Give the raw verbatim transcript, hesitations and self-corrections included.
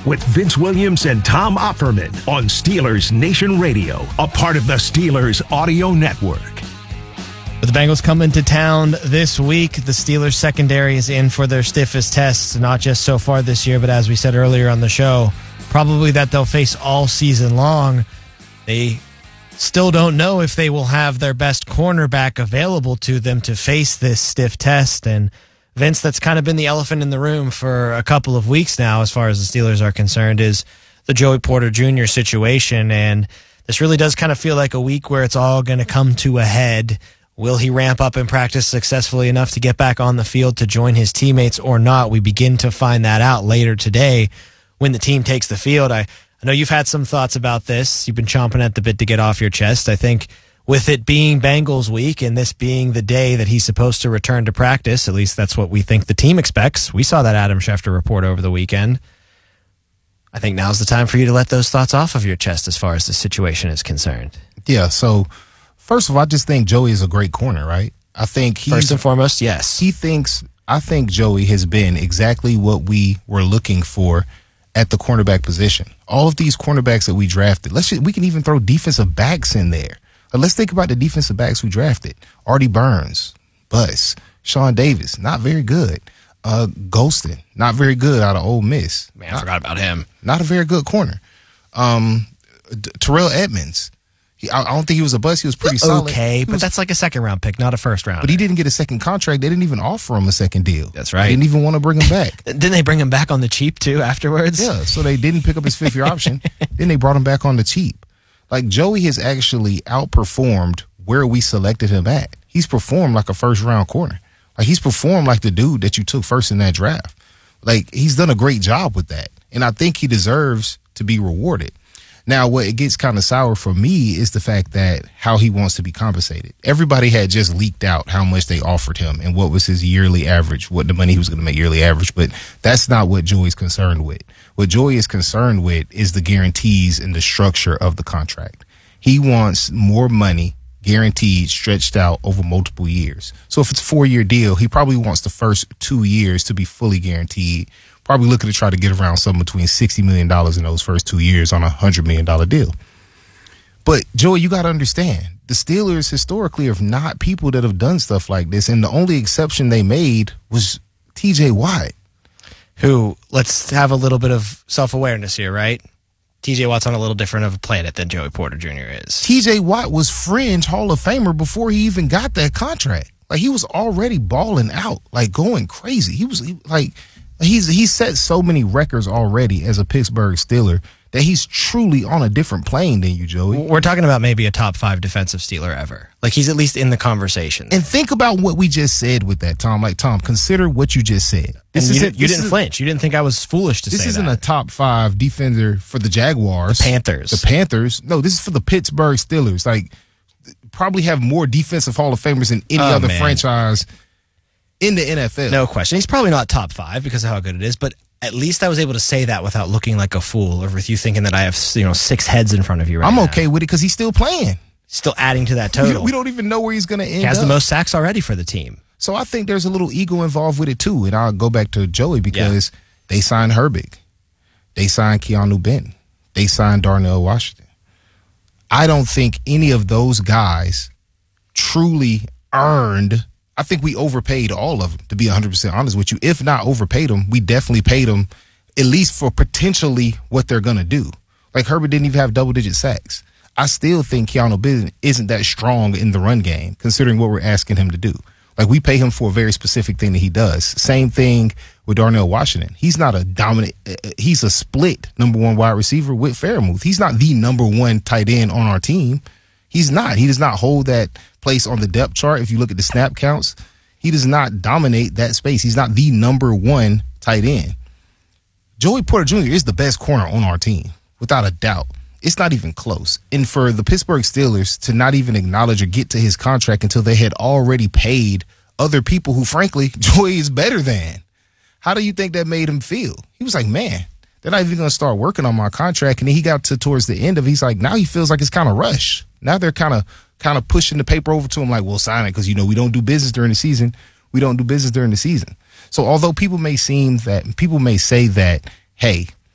with Vince Williams and Tom Opperman on Steelers Nation Radio, a part of the Steelers Audio Network. With the Bengals coming to town this week, the Steelers secondary is in for their stiffest tests, not just so far this year, but as we said earlier on the show, probably that they'll face all season long. They still don't know if they will have their best cornerback available to them to face this stiff test. And Vince, that's kind of been the elephant in the room for a couple of weeks now as far as the Steelers are concerned, is the Joey Porter Junior situation. And this really does kind of feel like a week where it's all going to come to a head. Will he ramp up and practice successfully enough to get back on the field to join his teammates or not? We begin to find that out later today when the team takes the field. I, I know you've had some thoughts about this. You've been chomping at the bit to get off your chest. I think with it being Bengals week and this being the day that he's supposed to return to practice, at least that's what we think the team expects. We saw that Adam Schefter report over the weekend. I think now's the time for you to let those thoughts off of your chest as far as the situation is concerned. Yeah, so first of all, I just think Joey is a great corner, right? I think he's, First and foremost, yes. He thinks, I think Joey has been exactly what we were looking for at the cornerback position. All of these cornerbacks that we drafted, let's just, we can even throw defensive backs in there. But let's think about the defensive backs we drafted. Artie Burns, Bus, Sean Davis, not very good. Uh, Golston, not very good out of Ole Miss. Man, not, I forgot about him. Not a very good corner. Um, D- Terrell Edmonds. He, I, I don't think he was a bust. He was pretty solid. Okay, he but was, that's like a second round pick, not a first round. But he didn't get a second contract. They didn't even offer him a second deal. That's right. They didn't even want to bring him back. Didn't they bring him back on the cheap too afterwards? Yeah, so they didn't pick up his fifth year option. Then they brought him back on the cheap. Like, Joey has actually outperformed where we selected him at. He's performed like a first round corner. Like, he's performed like the dude that you took first in that draft. Like, he's done a great job with that. And I think he deserves to be rewarded. Now, what it gets kind of sour for me is the fact that how he wants to be compensated. Everybody had just leaked out how much they offered him and what was his yearly average, what the money he was going to make yearly average. But that's not what Joey's concerned with. What Joey is concerned with is the guarantees and the structure of the contract. He wants more money guaranteed, stretched out over multiple years. So if it's a four-year deal, he probably wants the first two years to be fully guaranteed. Probably looking to try to get around something between sixty million dollars in those first two years on a one hundred million dollars deal. But, Joey, you got to understand, the Steelers historically are not people that have done stuff like this, and the only exception they made was T J Watt. Who, let's have a little bit of self-awareness here, right? T J Watt's on a little different of a planet than Joey Porter Junior is. T J Watt was fringe Hall of Famer before he even got that contract. Like, he was already balling out, like, going crazy. He was, he, like... He's he's set so many records already as a Pittsburgh Steeler that he's truly on a different plane than you, Joey. We're talking about maybe a top five defensive Steeler ever. Like, he's at least in the conversation. And think about what we just said with that, Tom. Like, Tom, consider what you just said. This you, didn't, you didn't flinch. You didn't think I was foolish to say that. This isn't a top five defender for the Jaguars. The Panthers. The Panthers. No, this is for the Pittsburgh Steelers. Like, probably have more defensive Hall of Famers than any oh, other man. franchise in the N F L. No question. He's probably not top five because of how good it is, but at least I was able to say that without looking like a fool or with you thinking that I have, you know, six heads in front of you right I'm now. I'm okay with it because he's still playing. Still adding to that total. We don't even know where he's going to end up. He has up. the most sacks already for the team. So I think there's a little ego involved with it too. And I'll go back to Joey because yeah. they signed Herbig. They signed Keanu Benton. They signed Darnell Washington. I don't think any of those guys truly earned. I think we overpaid all of them, to be one hundred percent honest with you. If not overpaid them, we definitely paid them at least for potentially what they're going to do. Like, Herbert didn't even have double-digit sacks. I still think Keanu Benton isn't that strong in the run game, considering what we're asking him to do. Like, we pay him for a very specific thing that he does. Same thing with Darnell Washington. He's not a dominant – he's a split number one wide receiver with Fairmouth. He's not the number one tight end on our team. He's not. He does not hold that place on the depth chart. If you look at the snap counts, he does not dominate that space. He's not the number one tight end. Joey Porter Junior is the best corner on our team, without a doubt. It's not even close. And for the Pittsburgh Steelers to not even acknowledge or get to his contract until they had already paid other people who, frankly, Joey is better than. How do you think that made him feel? He was like, man, they're not even going to start working on my contract. And then he got to towards the end of it. He's like, now he feels like it's kind of rushed. Now they're kind of kind of pushing the paper over to him like, we'll sign it because, you know, we don't do business during the season. We don't do business during the season. So although people may seem that people may say that, hey,